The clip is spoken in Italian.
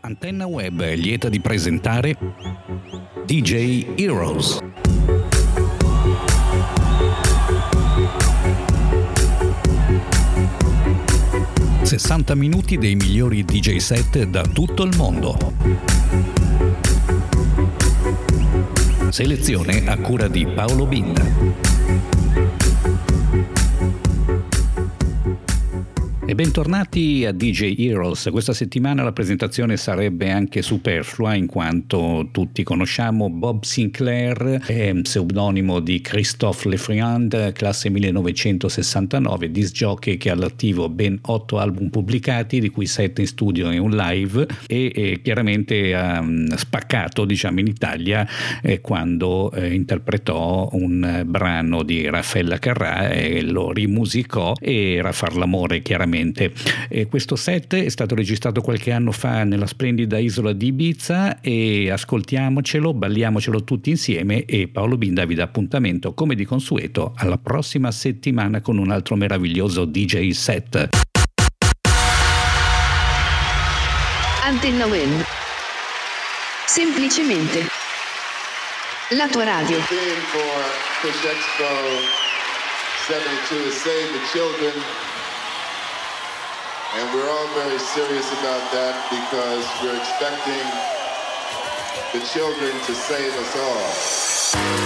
Antenna Web è lieta di presentare DJ Heroes. ...60 minuti dei migliori DJ set da tutto il mondo. Selezione a cura di Paolo Binda. E bentornati a DJ Heroes. Questa settimana la presentazione sarebbe anche superflua in quanto tutti conosciamo Bob Sinclair, pseudonimo di Christophe Lefriand, classe 1969, disc jockey che ha all'attivo ben 8 album pubblicati, di cui 7 in studio e un live, e chiaramente ha spaccato in Italia quando interpretò un brano di Raffaella Carrà e lo rimusicò, e era Far l'amore chiaramente. Questo set è stato registrato qualche anno fa nella splendida isola di Ibiza, e ascoltiamocelo, balliamocelo tutti insieme, e Paolo Binda vi dà appuntamento come di consueto alla prossima settimana con un altro meraviglioso DJ set. Antenna Web, semplicemente la tua radio. The theme for Push Expo 72 is Save the Children. And we're all very serious about that because we're expecting the children to save us all.